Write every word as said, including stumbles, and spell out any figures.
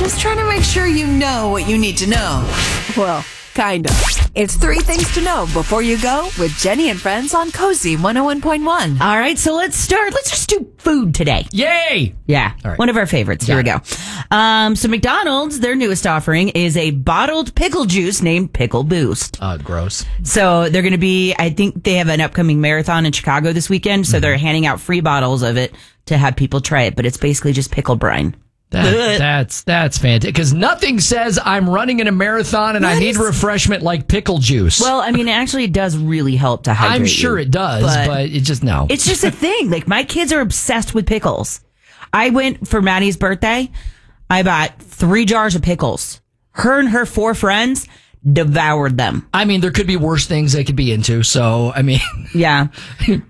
Just trying to make sure you know what you need to know. Well, kind of. It's three things to know before you go with Jenny and Friends on Cozy one oh one point one. All right, so let's start. Let's just do food today. Yay! Yeah, All right. One of our favorites. Here we go. Um, so McDonald's, their newest offering is a bottled pickle juice named Pickle Boost. Uh, gross. So they're going to be, I think they have an upcoming marathon in Chicago this weekend, so mm-hmm. they're handing out free bottles of it to have people try it, but it's basically just pickle brine. That, that's that's fantastic, because nothing says I'm running in a marathon and what I need is... refreshment like pickle juice. Well, I mean, it actually does really help to hydrate I'm sure you, it does, but, but it just, no. It's just a thing. Like, my kids are obsessed with pickles. I went for Maddie's birthday. I bought three jars of pickles. Her and her four friends devoured them. I mean, there could be worse things they could be into, so, I mean... Yeah.